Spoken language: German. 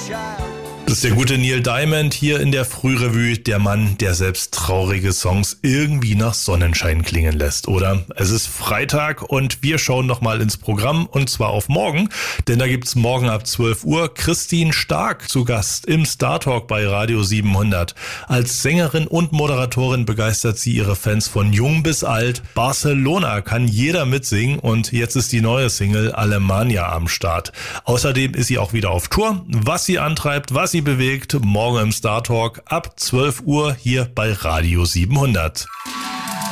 Das ist der gute Neil Diamond hier in der Frührevue, der Mann, der selbst traurige Songs irgendwie nach Sonnenschein klingen lässt, oder? Es ist Freitag und wir schauen nochmal ins Programm und zwar auf morgen, denn da gibt's morgen ab 12 Uhr Christine Stark zu Gast im Star Talk bei Radio 700. Als Sängerin und Moderatorin begeistert sie ihre Fans von jung bis alt. Barcelona kann jeder mitsingen und jetzt ist die neue Single Alemania am Start. Außerdem ist sie auch wieder auf Tour. Was sie antreibt, was sie bewegt, morgen im Star Talk ab 12 Uhr hier bei Radio 700.